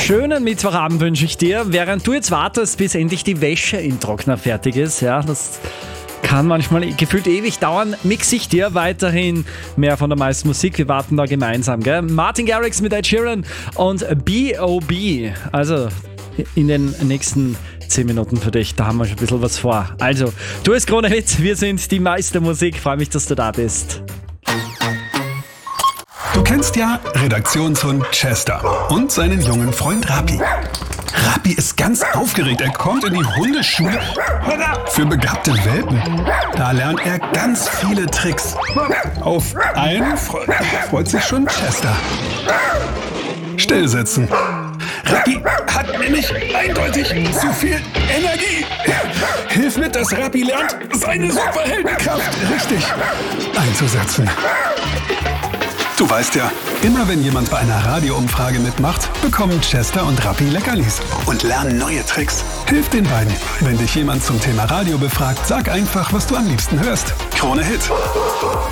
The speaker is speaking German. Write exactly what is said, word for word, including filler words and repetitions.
Schönen Mittwochabend wünsche ich dir, während du jetzt wartest, bis endlich die Wäsche im Trockner fertig ist. Ja, das kann manchmal gefühlt ewig dauern. Mixe ich dir weiterhin mehr von der meisten Musik. Wir warten da gemeinsam, gell? Martin Garrix mit Ed Sheeran und B O B. Also in den nächsten zehn Minuten für dich, da haben wir schon ein bisschen was vor. Also, du bist Krone Hit, wir sind die Meistermusik. Freue mich, dass du da bist. Du kennst ja Redaktionshund Chester und seinen jungen Freund Rappi. Rappi ist ganz aufgeregt. Er kommt in die Hundeschule für begabte Welpen. Da lernt er ganz viele Tricks. Auf einen fre- freut sich schon Chester. Stillsitzen. Rappi hat nämlich eindeutig zu viel Energie. Hilf mit, dass Rappi lernt, seine Superheldenkraft richtig einzusetzen. Du weißt ja, immer wenn jemand bei einer Radioumfrage mitmacht, bekommen Chester und Rappi Leckerlis und lernen neue Tricks. Hilf den beiden. Wenn dich jemand zum Thema Radio befragt, sag einfach, was du am liebsten hörst. Krone Hit.